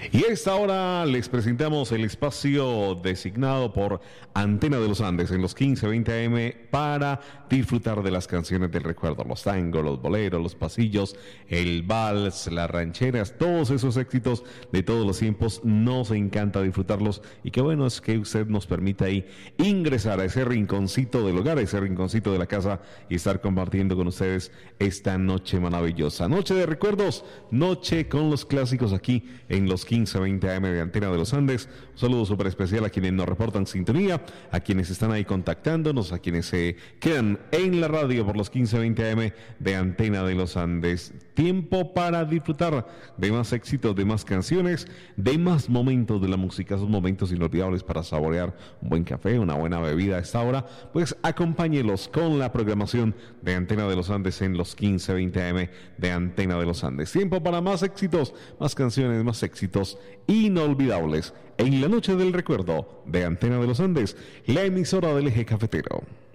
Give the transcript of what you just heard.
Y a esta hora les presentamos el espacio designado por Antena de los Andes en los 15:20 AM para disfrutar de las canciones del recuerdo, los tangos, los boleros, los pasillos, el vals, las rancheras, todos esos éxitos de todos los tiempos. Nos encanta disfrutarlos y qué bueno es que usted nos permita ahí ingresar a ese rinconcito del hogar, a ese rinconcito de la casa y estar compartiendo con ustedes esta noche maravillosa. Noche de recuerdos, noche con los clásicos aquí en los 15:20 AM de Antena de los Andes. Un saludo súper especial a quienes nos reportan sintonía, a quienes están ahí contactándonos, a quienes se quedan en la radio por los 15:20 AM de Antena de los Andes. Tiempo para disfrutar de más éxitos, de más canciones, de más momentos de la música, esos momentos inolvidables para saborear un buen café, una buena bebida a esta hora. Pues acompáñelos con la programación de Antena de los Andes en los 15:20 AM de Antena de los Andes. Tiempo para más éxitos, más canciones, más éxitos inolvidables en la noche del recuerdo de Antena de los Andes, la emisora del Eje Cafetero.